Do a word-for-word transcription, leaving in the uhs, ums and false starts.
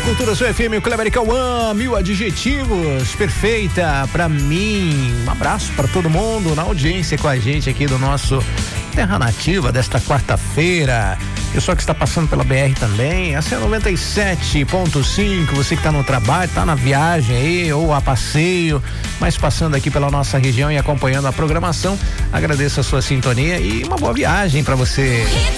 Cultura Sul F M, o Kleber Cauã, mil adjetivos, perfeita pra mim. Um abraço pra todo mundo na audiência com a gente aqui do nosso Terra Nativa desta quarta-feira. Pessoal que está passando pela B R também, essa é a noventa e sete ponto cinco, você que está no trabalho, está na viagem aí ou a passeio, mas passando aqui pela nossa região e acompanhando a programação, agradeço a sua sintonia e uma boa viagem para você.